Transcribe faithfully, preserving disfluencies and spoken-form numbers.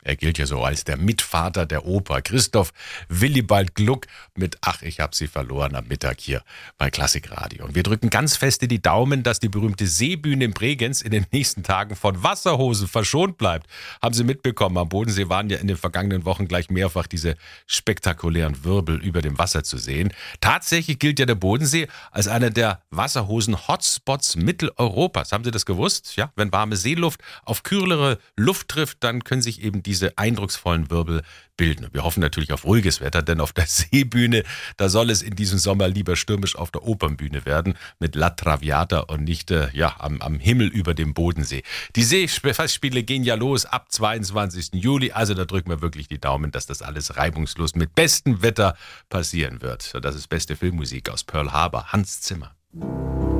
Er gilt ja so als der Mitvater der Oper. Christoph Willibald Gluck mit Ach, ich hab sie verloren am Mittag hier bei Klassikradio. Und wir drücken ganz feste die Daumen, dass die berühmte Seebühne in Bregenz in den nächsten Tagen von Wasserhosen verschont bleibt. Haben Sie mitbekommen, am Bodensee waren ja in den vergangenen Wochen gleich mehrfach diese spektakulären Wirbel über dem Wasser zu sehen. Tatsächlich gilt ja der Bodensee als einer der Wasserhosen-Hotspots Mitteleuropas. Haben Sie das gewusst? Ja, wenn warme Seeluft auf kühlere Luft trifft, dann können sich eben diese eindrucksvollen Wirbel bilden. Wir hoffen natürlich auf ruhiges Wetter, denn auf der Seebühne, da soll es in diesem Sommer lieber stürmisch auf der Opernbühne werden, mit La Traviata und nicht äh, ja, am, am Himmel über dem Bodensee. Die Seefestspiele gehen ja los ab zweiundzwanzigsten Juli, also da drücken wir wirklich die Daumen, dass das alles reibungslos mit bestem Wetter passieren wird. Das ist beste Filmmusik aus Pearl Harbor, Hans Zimmer.